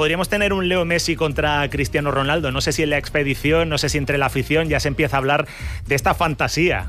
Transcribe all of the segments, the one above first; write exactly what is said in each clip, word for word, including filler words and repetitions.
podríamos tener un Leo Messi contra Cristiano Ronaldo. No sé si en la expedición, no sé si entre la afición ya se empieza a hablar de esta fantasía.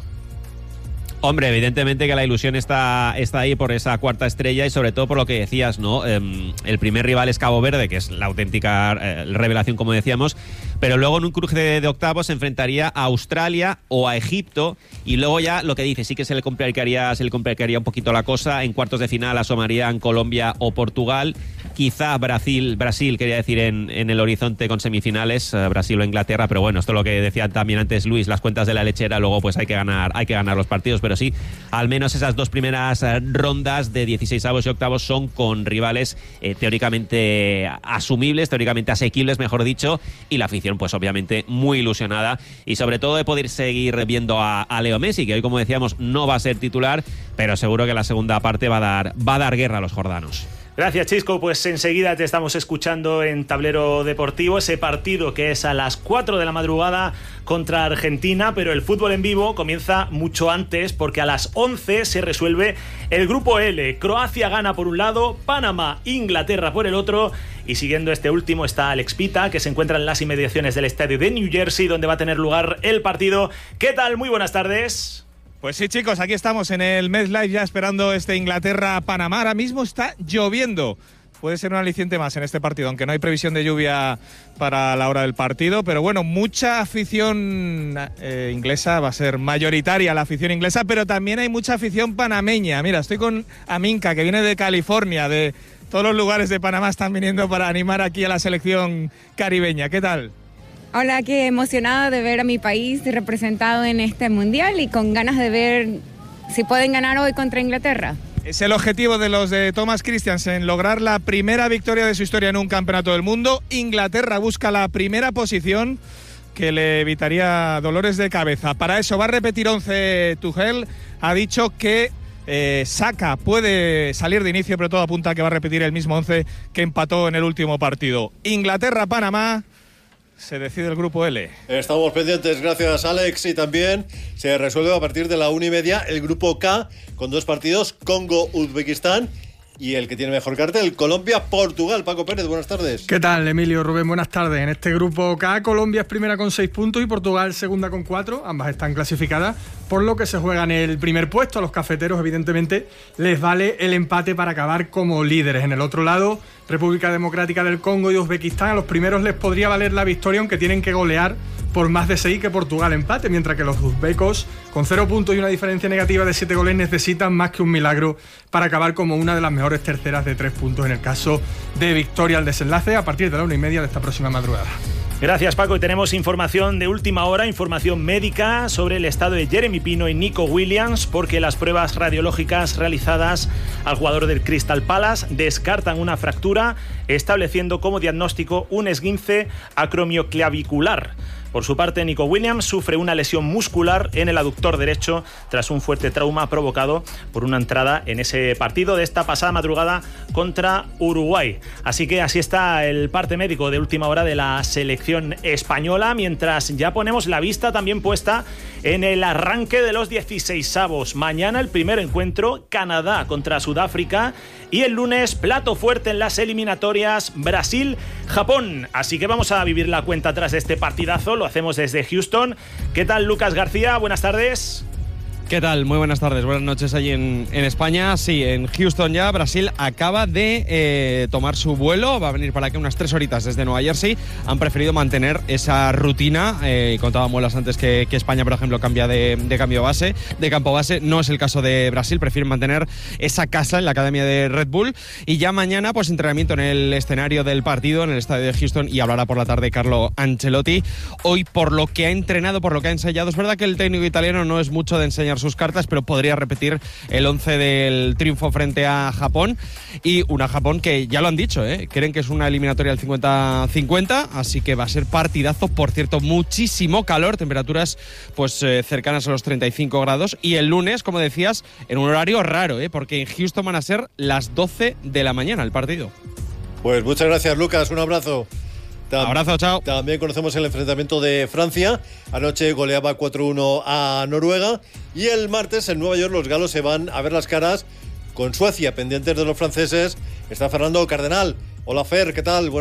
Hombre, evidentemente que la ilusión está, está ahí por esa cuarta estrella y sobre todo por lo que decías, ¿no? Eh, el primer rival es Cabo Verde, que es la auténtica eh, revelación, como decíamos, pero luego en un cruce de, de octavos se enfrentaría a Australia o a Egipto y luego ya lo que dice, sí que se le complicaría, se le complicaría un poquito la cosa. En cuartos de final asomarían Colombia o Portugal, quizá Brasil, Brasil quería decir en, en el horizonte con semifinales, eh, Brasil o Inglaterra, pero bueno, esto es lo que decía también antes Luis, las cuentas de la lechera, luego pues hay que ganar, hay que ganar los partidos, pero sí, al menos esas dos primeras eh, rondas de dieciseisavos y octavos son con rivales eh, teóricamente asumibles, teóricamente asequibles, mejor dicho, y la afición pues obviamente muy ilusionada y sobre todo de poder seguir viendo a, a Leo Messi, que hoy, como decíamos, no va a ser titular, pero seguro que la segunda parte va a dar, va a dar guerra a los jordanos. Gracias, Chisco. Pues enseguida te estamos escuchando en Tablero Deportivo, ese partido que es a las cuatro de la madrugada contra Argentina, pero el fútbol en vivo comienza mucho antes porque a las once se resuelve el grupo L. Croacia gana por un lado, Panamá, Inglaterra por el otro, y siguiendo este último está Alex Pita, que se encuentra en las inmediaciones del estadio de New Jersey, donde va a tener lugar el partido. ¿Qué tal? Muy buenas tardes. Pues sí, chicos, aquí estamos en el MetLife ya esperando este Inglaterra-Panamá. Ahora mismo está lloviendo. Puede ser un aliciente más en este partido, aunque no hay previsión de lluvia para la hora del partido. Pero bueno, mucha afición eh, inglesa, va a ser mayoritaria la afición inglesa, pero también hay mucha afición panameña. Mira, estoy con Aminka, que viene de California, de todos los lugares de Panamá están viniendo para animar aquí a la selección caribeña. ¿Qué tal? Hola, qué emocionada de ver a mi país representado en este mundial y con ganas de ver si pueden ganar hoy contra Inglaterra. Es el objetivo de los de Thomas Christiansen, lograr la primera victoria de su historia en un campeonato del mundo. Inglaterra busca la primera posición que le evitaría dolores de cabeza. Para eso va a repetir once Tuchel. Ha dicho que eh, Saka puede salir de inicio, pero todo apunta a que va a repetir el mismo once que empató en el último partido. Inglaterra-Panamá. Se decide el grupo L. Estamos pendientes, gracias Alex. Y también se resuelve a partir de la una y media el grupo K, con dos partidos, Congo-Uzbekistán y el que tiene mejor cartel, Colombia-Portugal. Paco Pérez, buenas tardes. ¿Qué tal, Emilio, Rubén? Buenas tardes. En este grupo K, Colombia es primera con seis puntos y Portugal segunda con cuatro. Ambas están clasificadas, por lo que se juegan el primer puesto. A los cafeteros, evidentemente, les vale el empate para acabar como líderes. En el otro lado, República Democrática del Congo y Uzbekistán, a los primeros les podría valer la victoria, aunque tienen que golear por más de seis que Portugal empate, mientras que los uzbecos, con cero puntos y una diferencia negativa de siete goles, necesitan más que un milagro para acabar como una de las mejores terceras de tres puntos en el caso de victoria al desenlace a partir de la una y media de esta próxima madrugada. Gracias, Paco. Y tenemos información de última hora, información médica sobre el estado de Jeremy Pino y Nico Williams, porque las pruebas radiológicas realizadas al jugador del Crystal Palace descartan una fractura, estableciendo como diagnóstico un esguince acromioclavicular. Por su parte, Nico Williams sufre una lesión muscular en el aductor derecho tras un fuerte trauma provocado por una entrada en ese partido de esta pasada madrugada contra Uruguay. Así que así está el parte médico de última hora de la selección española, mientras ya ponemos la vista también puesta en el arranque de los dieciseisavos. Mañana el primer encuentro, Canadá contra Sudáfrica, y el lunes plato fuerte en las eliminatorias, Brasil-Japón. Así que vamos a vivir la cuenta atrás de este partidazo. Lo hacemos desde Houston. ¿Qué tal, Lucas García? Buenas tardes. ¿Qué tal? Muy buenas tardes, buenas noches allí en, en España. Sí, en Houston ya Brasil acaba de eh, tomar su vuelo, va a venir para aquí unas tres horitas desde Nueva Jersey. Han preferido mantener esa rutina, eh, contábamos las antes que, que España, por ejemplo, cambia de, de cambio base, de campo base. No es el caso de Brasil, prefieren mantener esa casa en la academia de Red Bull. Y ya mañana, pues entrenamiento en el escenario del partido, en el estadio de Houston, y hablará por la tarde Carlo Ancelotti. Hoy, por lo que ha entrenado, por lo que ha ensayado, es verdad que el técnico italiano no es mucho de enseñar sus cartas, pero podría repetir el once del triunfo frente a Japón, y una Japón que ya lo han dicho, ¿eh? Creen que es una eliminatoria al cincuenta cincuenta, así que va a ser partidazo. Por cierto, muchísimo calor, temperaturas pues eh, cercanas a los treinta y cinco grados, y el lunes, como decías, en un horario raro, ¿eh? Porque en Houston van a ser las doce de la mañana el partido. Pues muchas gracias, Lucas, un abrazo. Tam- Abrazo, chao. También conocemos el enfrentamiento de Francia. Anoche goleaba cuatro uno a Noruega. Y el martes en Nueva York los galos se van a ver las caras con Suecia. Pendientes de los franceses está Fernando Cardenal. Hola, Fer, ¿qué tal? Buenas